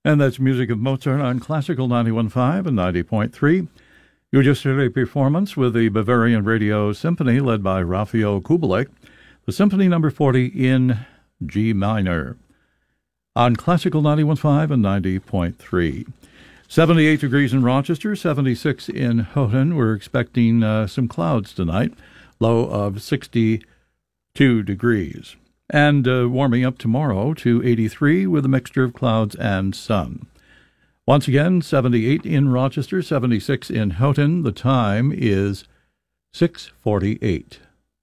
And that's music of Mozart on Classical 91.5 and 90.3. You just heard a performance with the Bavarian Radio Symphony led by Raphael Kubelik, the Symphony No. 40 in G minor on Classical 91.5 and 90.3. 78 degrees in Rochester, 76 in Houghton. We're expecting some clouds tonight, low of 62 degrees. And warming up tomorrow to 83 with a mixture of clouds and sun. Once again, 78 in Rochester, 76 in Houghton. The time is 6:48.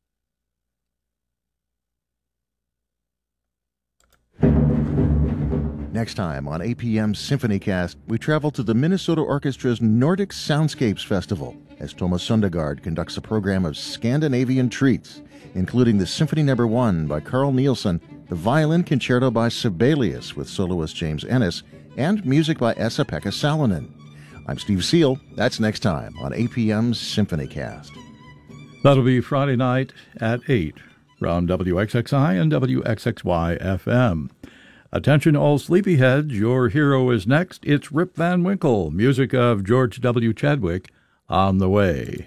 Next time on APM's SymphonyCast, we travel to the Minnesota Orchestra's Nordic Soundscapes Festival as Thomas Sundergaard conducts a program of Scandinavian treats, including the Symphony No. 1 by Carl Nielsen, the Violin Concerto by Sibelius with soloist James Ennis, and music by Esa-Pekka Salonen. I'm Steve Seal. That's next time on APM's SymphonyCast. That'll be Friday night at 8 from WXXI and WXXY FM. Attention all sleepyheads, your hero is next. It's Rip Van Winkle, music of George W. Chadwick, on the way.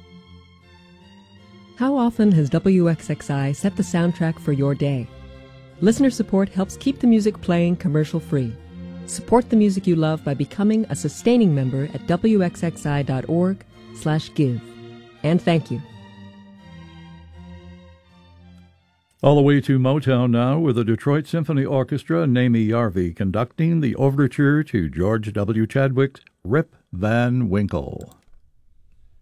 How often has WXXI set the soundtrack for your day? Listener support helps keep the music playing commercial-free. Support the music you love by becoming a sustaining member at wxxi.org/give. And thank you. All the way to Motown now with the Detroit Symphony Orchestra and Naomi Yarvi conducting the overture to George W. Chadwick's Rip Van Winkle.